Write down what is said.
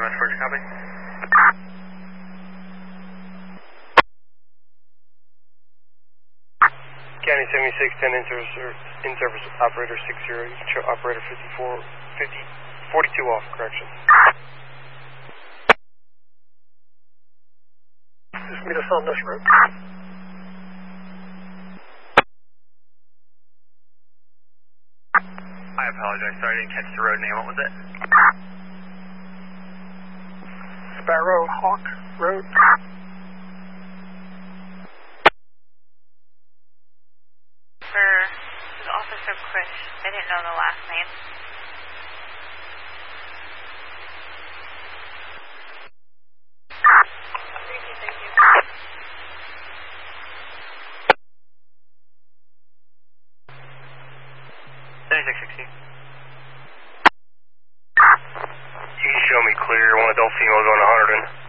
EMS first, copy. County 7610 in-service operator 60, show operator 42 off, correction. Just meet us on this route. I apologize, sorry I didn't catch the road name. What was it? Sparrow Hawk Road. For Officer Chris, I didn't know the last name. Thank you. 7660. You can show me clear, one adult female going to 100 in.